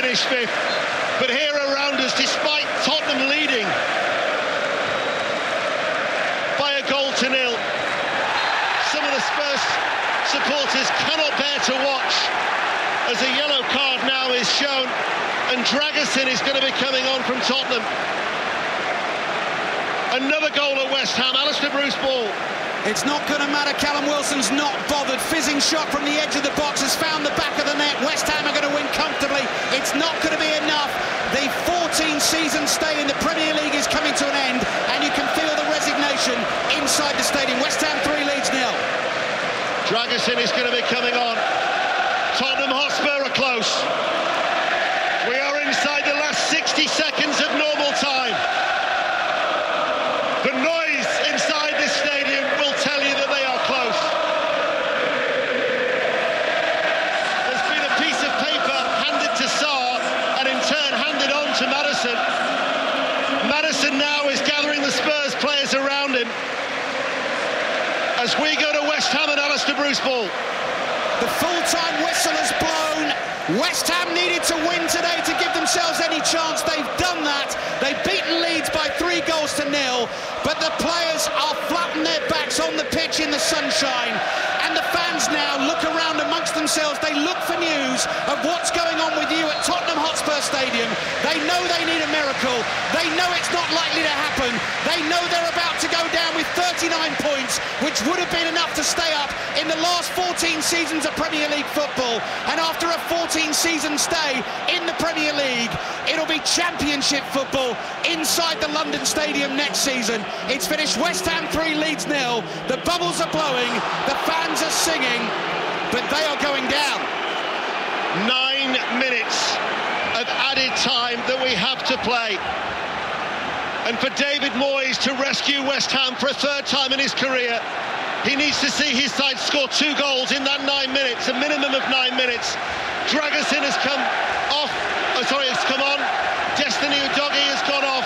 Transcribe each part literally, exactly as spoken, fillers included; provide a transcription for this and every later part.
finished fifth. But here around us, despite Tottenham leading by a goal to nil, some of the Spurs supporters cannot bear to watch as a yellow card now is shown, and Dragusin is going to be coming on from Tottenham. Another goal at West Ham, Alistair Bruce ball. It's not going to matter. Callum Wilson's not bothered. Fizzing shot from the edge of the box has found the back of the net. West Ham are going to win comfortably. It's not going to be enough. The fourteen season stay in the Premier League is coming to an end, and you can feel the resignation inside the stadium. West Ham three, Leeds nil. Dragusin is going to be coming on. Tottenham Hotspur are close. We are inside the last sixty seconds of normal time. The noise inside this stadium will tell you that they are close. There's been a piece of paper handed to Sarr and in turn handed on to Maddison. Maddison now is gathering the Spurs players around him as we go to West Ham and Alistair Bruce ball. The full-time whistle has blown. West Ham needed to win today to give themselves any chance. They've done that. They've beaten Leeds by three goals to nil, but the players are flat on their backs on the pitch in the sunshine, and the fans now look around amongst themselves. They look for news of what's going on with you at Tottenham Hotspur Stadium. They know they need a miracle. They know it's not likely to happen. They know they're about to go down with thirty-nine points, which would have been enough to stay up in the last fourteen seasons of Premier League football. And after a fourteen season stay in the Premier League, it'll be Championship football inside the London Stadium next season. It's finished West Ham three, Leeds nil. The bubbles are blowing, the fans are singing, but they are going down. Nine minutes of added time that we have to play. And for David Moyes to rescue West Ham for a third time in his career, he needs to see his side score two goals in that nine minutes, a minimum of nine minutes. Dragusin has come off, oh sorry, has come on. Destiny Udogie has gone off.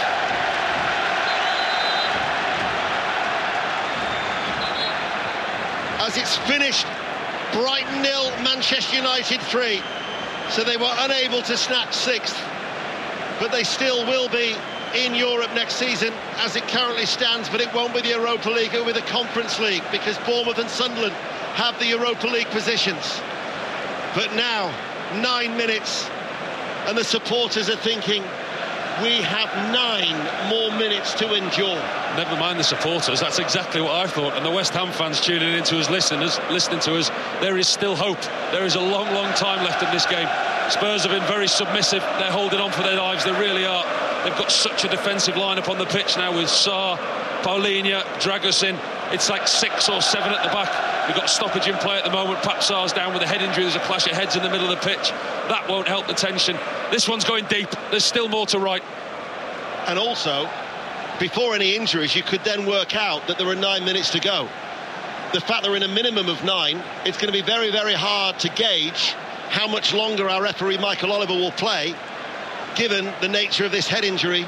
As it's finished, Brighton nil, Manchester United three. So they were unable to snatch sixth, but they still will be in Europe next season as it currently stands, but it won't be the Europa League, it will be the Conference League, because Bournemouth and Sunderland have the Europa League positions. But now, nine minutes, and the supporters are thinking, we have nine more minutes to endure. Never mind the supporters, that's exactly what I thought. And the West Ham fans tuning into us, listeners, listening to us, there is still hope. There is a long, long time left in this game. Spurs have been very submissive. They're holding on for their lives, they really are. They've got such a defensive lineup on the pitch now with Sarr, Paulinho, Dragusin. It's like six or seven at the back. We've got stoppage in play at the moment. Pap Sarr's down with a head injury. There's a clash of heads in the middle of the pitch. That won't help the tension. This one's going deep. There's still more to write. And also, before any injuries, you could then work out that there are nine minutes to go. The fact they're in a minimum of nine, it's going to be very, very hard to gauge how much longer our referee Michael Oliver will play, given the nature of this head injury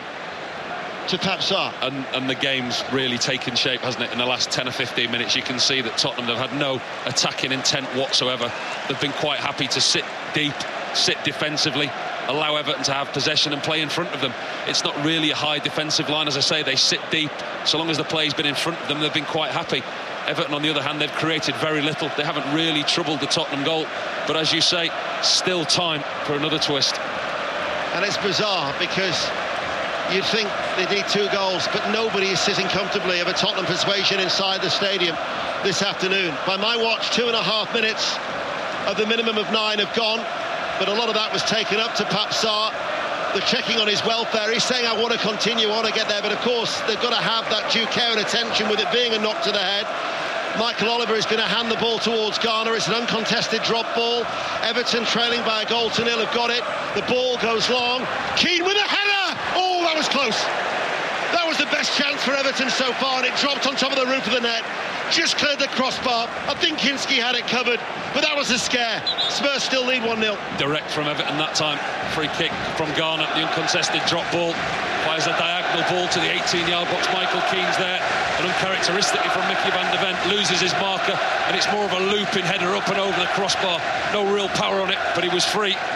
to Pap Sarr. And, and the game's really taken shape, hasn't it? In the last ten or fifteen minutes, you can see that Tottenham have had no attacking intent whatsoever. They've been quite happy to sit deep, sit defensively, allow Everton to have possession and play in front of them. It's not really a high defensive line, as I say. They sit deep. So long as the play's been in front of them, they've been quite happy. Everton, on the other hand, they've created very little. They haven't really troubled the Tottenham goal. But as you say, still time for another twist. And it's bizarre because you'd think they need two goals, but nobody is sitting comfortably of a Tottenham persuasion inside the stadium this afternoon. By my watch, two and a half minutes of the minimum of nine have gone, but a lot of that was taken up to Pap Sarr. They're checking on his welfare. He's saying, I want to continue, I want to get there, but of course they've got to have that due care and attention with it being a knock to the head. Michael Oliver is going to hand the ball towards Garner. It's an uncontested drop ball. Everton trailing by a goal to nil have got it. The ball goes long. Keane with a header! Oh, that was close. That was the best chance for Everton so far, and it dropped on top of the roof of the net. Just cleared the crossbar. I think Kinski had it covered, but that was a scare. Spurs still lead one nil. Direct from Everton that time. Free kick from Garner. The uncontested drop ball. Fires a diagonal ball to the eighteen-yard box. Michael Keane's there. And uncharacteristically from Mickey van de Ven, loses his marker. And it's more of a looping header up and over the crossbar. No real power on it, but he was free.